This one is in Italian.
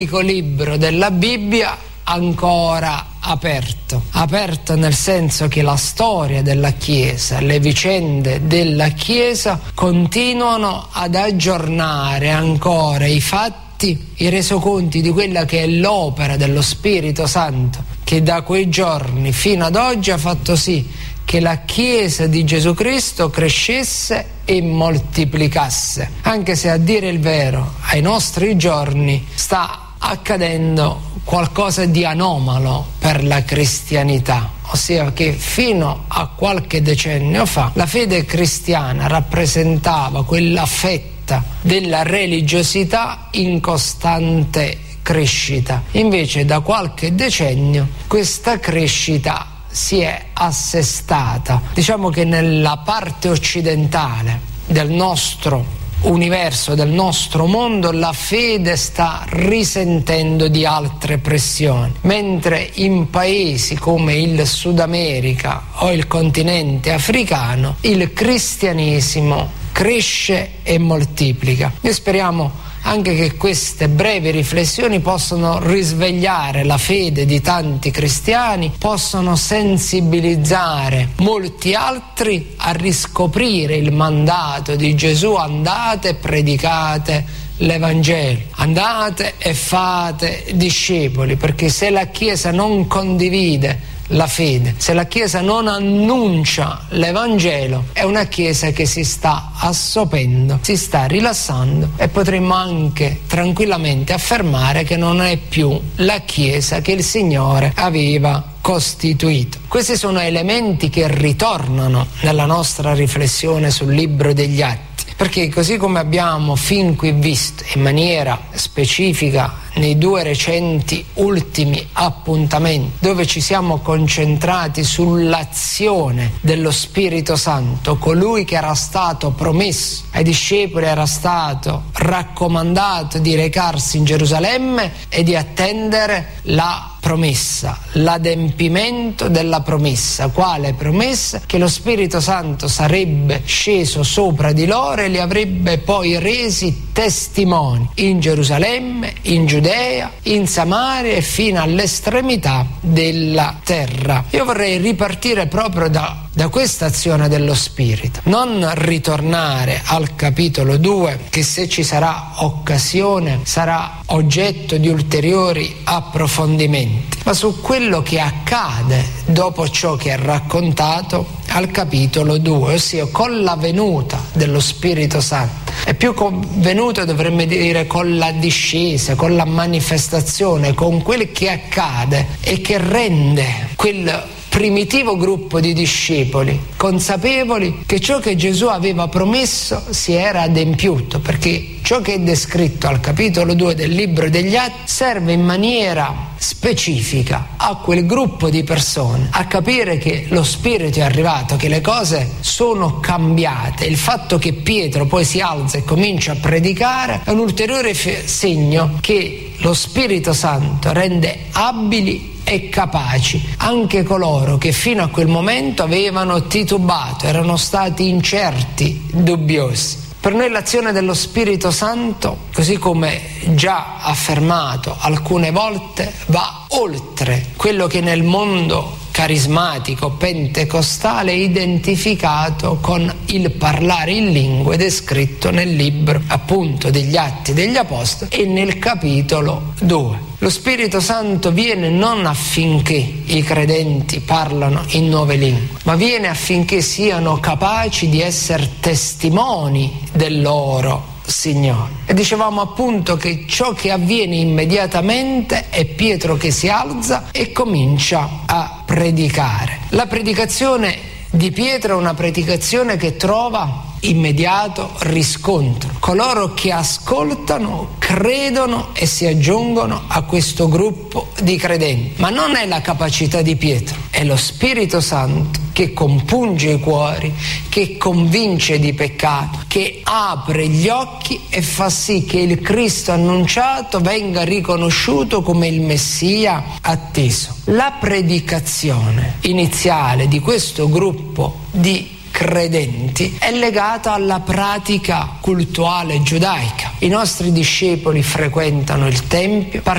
libro della Bibbia ancora aperto nel senso che la storia della Chiesa, le vicende della Chiesa continuano ad aggiornare ancora i fatti, i resoconti di quella che è l'opera dello Spirito Santo, che da quei giorni fino ad oggi ha fatto sì che la Chiesa di Gesù Cristo crescesse e moltiplicasse, anche se a dire il vero ai nostri giorni sta accadendo qualcosa di anomalo per la cristianità, ossia che fino a qualche decennio fa la fede cristiana rappresentava quella fetta della religiosità in costante crescita. Invece da qualche decennio questa crescita si è assestata. Diciamo che nella parte occidentale del nostro universo, del nostro mondo, la fede sta risentendo di altre pressioni, mentre in paesi come il Sud America o il continente africano il cristianesimo cresce e moltiplica. Noi speriamo anche che queste brevi riflessioni possano risvegliare la fede di tanti cristiani, possano sensibilizzare molti altri a riscoprire il mandato di Gesù: andate e predicate l'Evangelo, andate e fate discepoli, perché se la Chiesa non condivide la fede, se la Chiesa non annuncia l'Evangelo, è una Chiesa che si sta assopendo, si sta rilassando, e potremmo anche tranquillamente affermare che non è più la Chiesa che il Signore aveva costituito. Questi sono elementi che ritornano nella nostra riflessione sul libro degli Atti, perché così come abbiamo fin qui visto in maniera specifica nei due recenti ultimi appuntamenti, dove ci siamo concentrati sull'azione dello Spirito Santo, colui che era stato promesso ai discepoli, era stato raccomandato di recarsi in Gerusalemme e di attendere la promessa, l'adempimento della promessa. Quale promessa? Che lo Spirito Santo sarebbe sceso sopra di loro e li avrebbe poi resi testimoni in Gerusalemme, in Giudea, in Samaria e fino all'estremità della terra. Io vorrei ripartire proprio da questa azione dello Spirito, non ritornare al capitolo 2, che se ci sarà occasione sarà oggetto di ulteriori approfondimenti, ma su quello che accade dopo ciò che è raccontato al capitolo 2, ossia con la venuta dello Spirito Santo. E più con venuta dovremmo dire con la discesa, con la manifestazione, con quel che accade e che rende quel primitivo gruppo di discepoli consapevoli che ciò che Gesù aveva promesso si era adempiuto, perché ciò che è descritto al capitolo 2 del libro degli Atti serve in maniera specifica a quel gruppo di persone a capire che lo Spirito è arrivato, che le cose sono cambiate. Il fatto che Pietro poi si alza e comincia a predicare è un ulteriore segno che lo Spirito Santo rende abili e capaci anche coloro che fino a quel momento avevano titubato, erano stati incerti, dubbiosi. Per noi l'azione dello Spirito Santo, così come già affermato alcune volte, va oltre quello che nel mondo carismatico pentecostale è identificato con il parlare in lingue descritto nel libro appunto degli Atti degli Apostoli e nel capitolo 2. Lo Spirito Santo viene non affinché i credenti parlano in nuove lingue, ma viene affinché siano capaci di essere testimoni del loro Signore. E dicevamo appunto che ciò che avviene immediatamente è Pietro che si alza e comincia a predicare. La predicazione di Pietro è una predicazione che trova immediato riscontro. Coloro che ascoltano credono e si aggiungono a questo gruppo di credenti. Ma non è la capacità di Pietro, è lo Spirito Santo che compunge i cuori, che convince di peccato, che apre gli occhi e fa sì che il Cristo annunciato venga riconosciuto come il Messia atteso. La predicazione iniziale di questo gruppo di credenti è legata alla pratica cultuale giudaica. I nostri discepoli frequentano il Tempio,